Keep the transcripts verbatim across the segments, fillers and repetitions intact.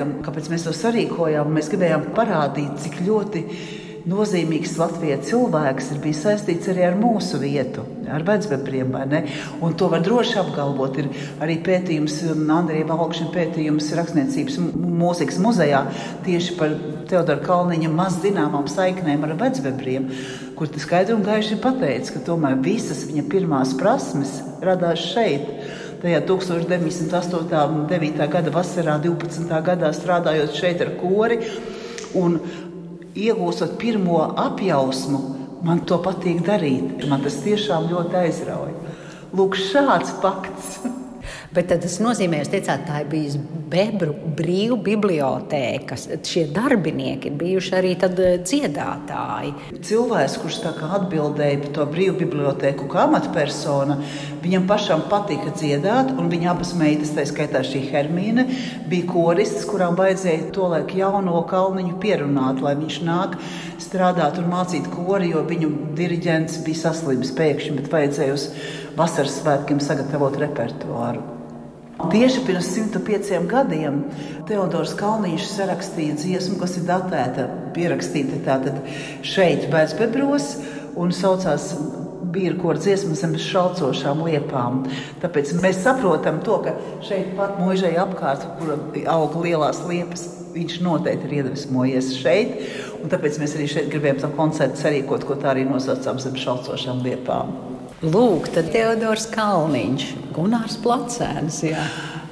ka, kāpēc mēs to sarīkojām. Mēs gribējām parādīt, cik ļoti nozīmīgs Latvijas cilvēks ir bijis saistīts arī ar mūsu vietu, ar Vecbebriem, vai ne? Un to var droši apgalvot. Ir arī pētījums, Andrija Valkšņa pētījums Rakstniecības mūzikas muzejā tieši par Teodora Kalniņa maz zināmām saiknēm ar Vecbebriem, kur tas skaidri un gaiši pateica, ka tomēr visas viņa pirmās prasmes radās šeit. Tajā tūkstoš deviņi simti astoņdesmit devītā gada vasarā, divpadsmitā gadā strādājot šeit ar kori un iegūstot pirmo apjausmu, man to patīk darīt. Man tas tiešām ļoti aizrauja. Lūk, šāds fakts. Bet tad tas nozīmē, jūs teicāt, tā ir bijis Bebru brīvu bibliotēka. Šie darbinieki ir bijuši arī tad dziedātāji. Cilvēks, kurš tā kā atbildēja par to brīvu bibliotēku kā amatpersona, viņam pašam patika dziedāt, un viņa abas meitas, tā skaitā šī Hermīne, bija koristas, kurām vajadzēja tolaik jauno Kalniņu pierunāt, lai viņš nāk strādāt un mācīt kori, jo viņu diriģents bija saslims pēkšņi, bet vajadzēja uz vasaras svētkiem sagatavot repertuāru. Tieši pirms simt pieciem gadiem Teodors Kalniņš sarakstīja dziesmu, kas ir datēta, pierakstīta tātad šeit Vecbebros un saucās Bīrkora dziesma zem šalcošām liepām. Tāpēc mēs saprotam to, ka šeit pat Muižai apkārt, kur aug lielās liepas, viņš noteikti ir iedvesmojies šeit, un tāpēc mēs arī šeit gribējām to koncertu sarīkot, ko tā arī nosaucām zem šalcošām liepām. Lūk, tad Teodors Kalniņš, Gunārs Placēns, jā.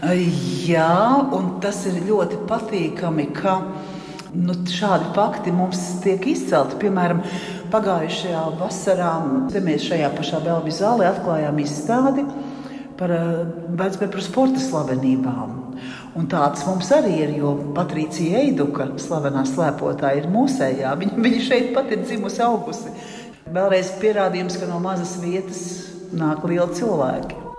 Jā, un tas ir ļoti patīkami, ka nu, šādi fakti mums tiek izcelti. Piemēram, pagājušajā vasarā mēs šajā pašā Belviju zālē atklājām izstādi par Vecbebru sporta slavenībām. Un tāds mums arī ir, jo Patricija Eiduka, slavenā slēpotāja, ir mūsējā. Viņa, viņa šeit pat ir dzimusi augusi. Vēlreiz pierādījums, ka no mazas vietas nāk lieli cilvēki.